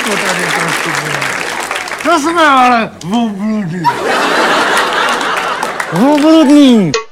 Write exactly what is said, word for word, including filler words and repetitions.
tady trošku bylo. To jsme ale obludní. Obludný.